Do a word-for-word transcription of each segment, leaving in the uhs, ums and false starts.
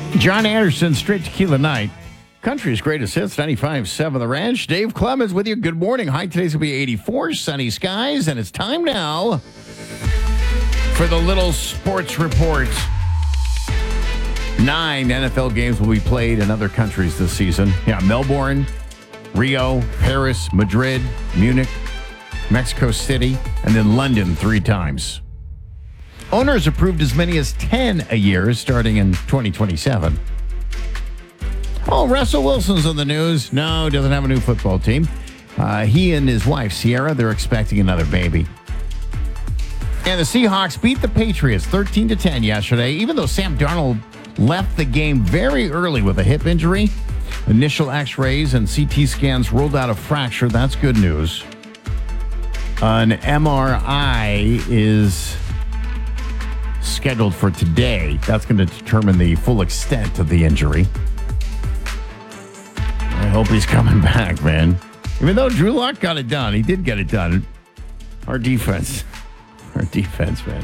John Anderson, Straight Tequila Night. Country's greatest hits, ninety-five point seven The Ranch. Dave Clemens with you. Good morning. High today's going to be eighty-four, sunny skies, and it's time now for the little sports report. Nine N F L games will be played in other countries this season. Yeah, Melbourne, Rio, Paris, Madrid, Munich, Mexico City, and then London three times. Owners approved as many as ten a year starting in twenty twenty-seven. Oh, Russell Wilson's on the news. No, doesn't have a new football team. Uh, he and his wife, Sierra, they're expecting another baby. And the Seahawks beat the Patriots thirteen to ten yesterday, even though Sam Darnold left the game very early with a hip injury. Initial x-rays and C T scans ruled out a fracture. That's good news. An M R I is scheduled for today. That's going to determine the full extent of the injury. I hope he's coming back, man. Even though Drew Lock got it done, he did get it done. Our defense. Our defense, man.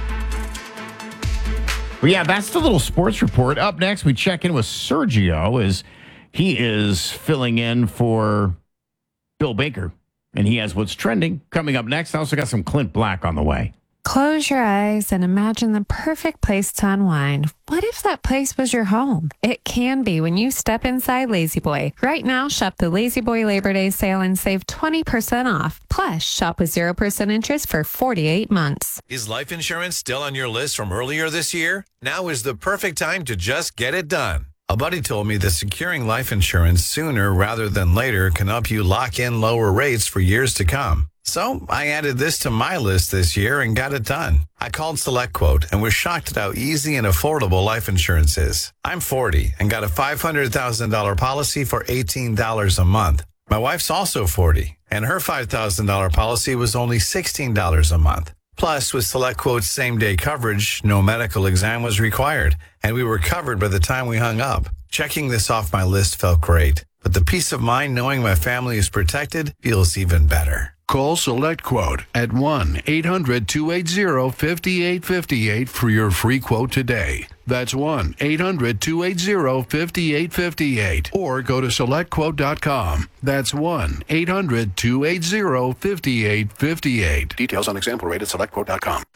Well, yeah, that's the little sports report. Up next, we check in with Sergio as he is filling in for Bill Baker. And he has what's trending coming up next. I also got some Clint Black on the way. Close your eyes and imagine the perfect place to unwind. What if that place was your home? It can be when you step inside La-Z-Boy. Right now, shop the La-Z-Boy Labor Day sale and save twenty percent off. Plus, shop with zero percent interest for forty-eight months. Is life insurance still on your list from earlier this year? Now is the perfect time to just get it done. A buddy told me that securing life insurance sooner rather than later can help you lock in lower rates for years to come. So I added this to my list this year and got it done. I called SelectQuote and was shocked at how easy and affordable life insurance is. I'm forty and got a five hundred thousand dollars policy for eighteen dollars a month. My wife's also forty and her five thousand dollars policy was only sixteen dollars a month. Plus, with SelectQuote's same-day coverage, no medical exam was required, and we were covered by the time we hung up. Checking this off my list felt great, but the peace of mind knowing my family is protected feels even better. Call SelectQuote at one eight hundred two eight zero five eight five eight for your free quote today. That's one eight hundred two eight zero five eight five eight. Or go to select quote dot com. That's one eight hundred two eight zero five eight five eight. Details on example rate at select quote dot com.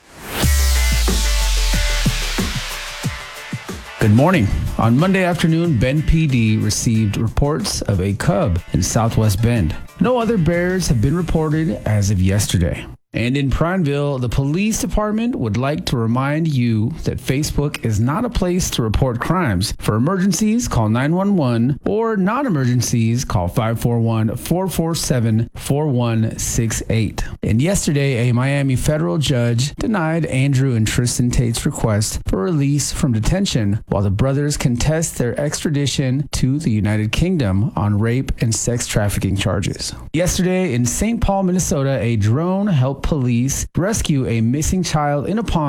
Good morning. On Monday afternoon, Bend P D received reports of a cub in Southwest Bend. No other bears have been reported as of yesterday. And in Prineville, the police department would like to remind you that Facebook is not a place to report crimes. For emergencies, call nine one one, or non-emergencies, call five four one, four four seven, four one six eight. And yesterday, a Miami federal judge denied Andrew and Tristan Tate's request for release from detention while the brothers contest their extradition to the United Kingdom on rape and sex trafficking charges. Yesterday in Saint Paul, Minnesota, a drone helped police rescue a missing child in a pond